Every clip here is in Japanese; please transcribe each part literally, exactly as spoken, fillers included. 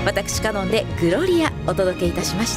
私カノンでグロリアお届けいたしました。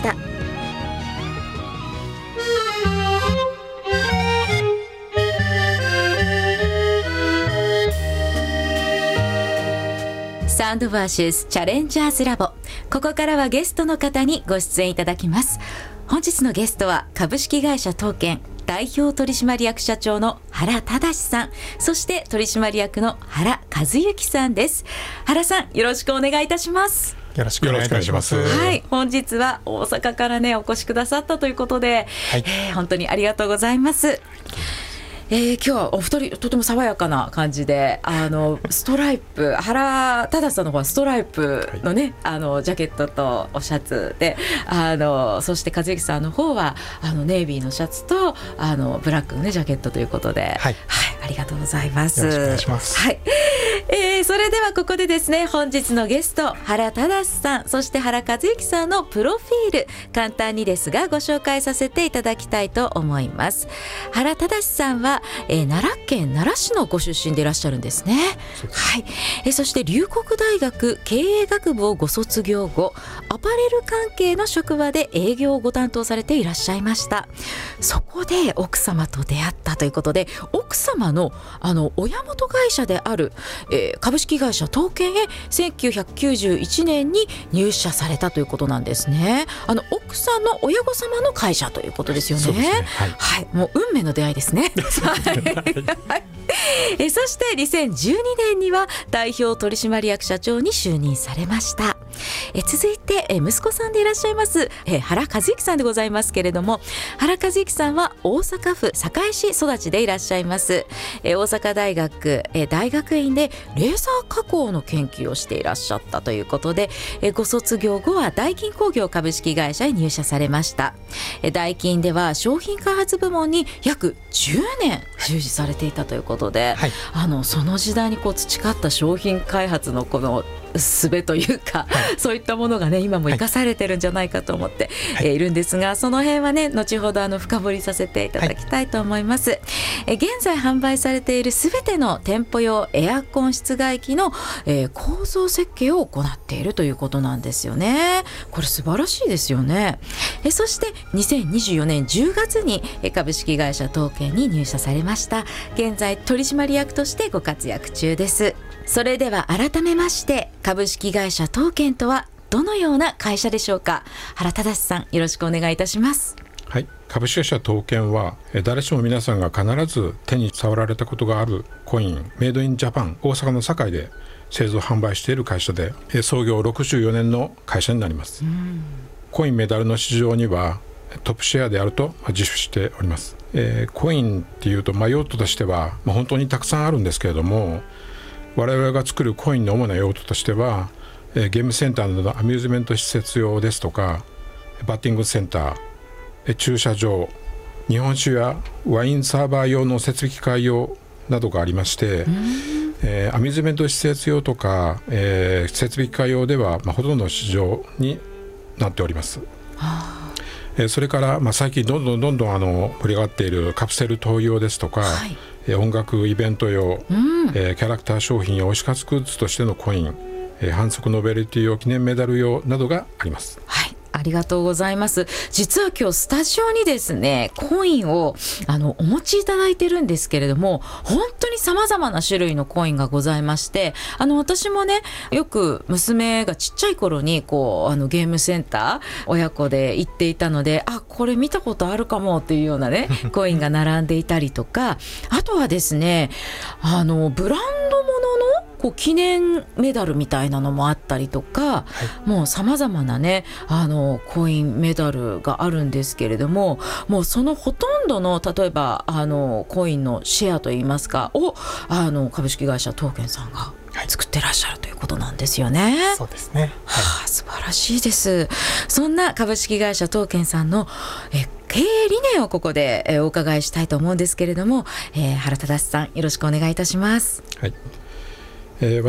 サウンドバーシスチャレンジャーズラボ、ここからはゲストの方にご出演いただきます。本日のゲストは株式会社東建代表取締役社長の原忠さん、そして取締役の原和幸さんです。原さん、よろしくお願いいたします。 よろしくお願いいたします。 はい、本日は大阪からねお越しくださったということで、はい、えー、本当にありがとうございます。えー、今日はお二人とても爽やかな感じで、あのストライプ、原忠さんの方はストライプのね、はい、あのジャケットとおシャツで、あのそして和幸さんの方はあのネイビーのシャツとあのブラックの、ね、ジャケットということで、はい、はい、ありがとうございます。 よろしくお願いします。 はい、えー、それではここでですね、本日のゲスト原忠さん、そして原和幸さんのプロフィール、簡単にですがご紹介させていただきたいと思います。原忠さんはえー、奈良県奈良市のご出身でいらっしゃるんですね。はい、えー、そして龍谷大学経営学部をご卒業後、アパレル関係の職場で営業をご担当されていらっしゃいました。そこで奥様と出会ったということで、奥様のあの親元会社である、えー、株式会社東建へせんきゅうひゃくきゅうじゅういちねんに入社されたということなんですね。あの奥さんの親御様の会社ということですよね。 そうですね。はい、 はい、もう運命の出会いですね。えそしてにせんじゅうにねんには代表取締役社長に就任されました。え続いてえ息子さんでいらっしゃいますえ原和幸さんでございますけれども、原和幸さんは大阪府堺市育ちでいらっしゃいます。え大阪大学え大学院でレーザー加工の研究をしていらっしゃったということで、えご卒業後はダイキン工業株式会社へ入社されました。えダイキンでは商品開発部門に約じゅうねん従事されていたということで、はい、あのその時代にこう培った商品開発のこの術というか、はい、そういったものがね今も生かされてるんじゃないかと思って、はい、えー、いるんですが、その辺はね後ほどあの深掘りさせていただきたいと思います。はい、え現在販売されているすべての店舗用エアコン室外機の、えー、構造設計を行っているということなんですよね。これ素晴らしいですよね。えそしてにせんにじゅうよねんじゅうがつに株式会社東建に入社されました。現在取締役としてご活躍中です。それでは改めまして、株式会社東建とはどのような会社でしょうか。原忠さん、よろしくお願いいたします。 はい、株式会社東建は誰しも皆さんが必ず手に触られたことがあるコインメイドインジャパン、大阪の堺で製造販売している会社で、創業ろくじゅうよねんの会社になります。うん、コインメダルの市場にはトップシェアであると自負しております。えー、コインっていうと、まあ、用途としては、まあ、本当にたくさんあるんですけれども、我々が作るコインの主な用途としては、えー、ゲームセンターなどのアミューズメント施設用ですとか、バッティングセンター、えー、駐車場、日本酒やワインサーバー用の設備機械用などがありまして、えー、アミューズメント施設用とか、えー、設備機械用では、まあ、ほとんどの市場になっております。はあ、それから、まあ、最近どんどんどんどんあの盛り上がっているカプセルトイ用ですとか、はい、え音楽イベント用、うん、えー、キャラクター商品や推し活グッズとしてのコイン、えー、反則ノベルティ用記念メダル用などがあります。 はい、ありがとうございます。実は今日スタジオにですねコインをあのお持ちいただいてるんですけれども、本当に様々な種類のコインがございまして、あの私もねよく娘がちっちゃい頃にこうあのゲームセンター親子で行っていたので、あこれ見たことあるかもっていうようなねコインが並んでいたりとか、あとはですねあのブランドもののこう記念メダルみたいなのもあったりとか、はい、もうさまざまなねあのコインメダルがあるんですけれども、もうそのほとんどの例えばあのコインのシェアといいますかをあの株式会社東建さんが作ってらっしゃるということなんですよね。 はい、そうですね。はい、 はあ、素晴らしいです。そんな株式会社東建さんのえ経営理念をここでえお伺いしたいと思うんですけれども、えー、原忠さんよろしくお願いいたします。 はい、えー